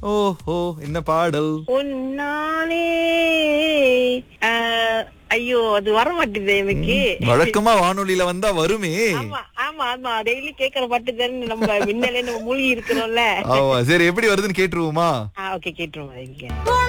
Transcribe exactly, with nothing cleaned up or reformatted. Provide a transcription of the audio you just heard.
ஓஹோ என்ன பாடல்? உன்னாலே ஆஹ், ஐயோ அது வர மாட்டேது எனக்கு. வழக்கமா வானொலியில வந்தா வருமே. ஆமா ஆமா ஆமா டெய்லி கேக்குற பாட்டு தானே, நம்ம மின்னலே நம்ம மூழ்கி இருக்கிறோம்ல. ஆமா சரி எப்படி வருதுன்னு கேட்டுருவோமா? ஓகே கேட்டுருவோம்.